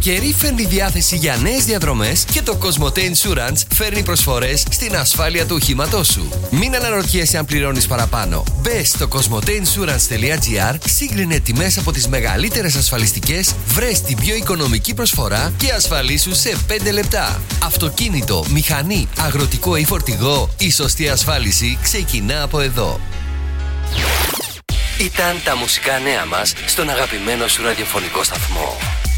καλοκαίρι φέρνει διάθεση για νέες διαδρομές και το Cosmote Insurance φέρνει προσφορές στην ασφάλεια του οχήματός σου. Μην αναρωτιέσαι αν πληρώνεις παραπάνω. Μπες στο cosmoteinsurance.gr, σύγκρινε τιμές από τις μεγαλύτερες ασφαλιστικές, βρες την πιο οικονομική προσφορά και ασφαλίσου σε 5 λεπτά. Αυτοκίνητο, μηχανή, αγροτικό ή φορτηγό, η σωστή ασφάλιση ξεκινά από εδώ. Ήταν τα μουσικά νέα μας στον αγαπημένο σου ραδιοφωνικό σταθμό.